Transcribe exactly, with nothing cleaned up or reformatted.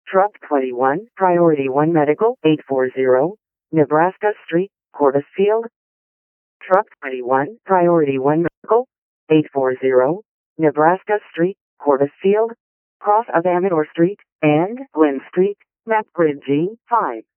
Truck twenty-one, Priority one Medical, eight forty, Nebraska Street, Cordes Field. Truck twenty-one, Priority one Medical, eight forty, Nebraska Street, Cordes Field, cross of Amador Street, and Glen Street, map grid G five.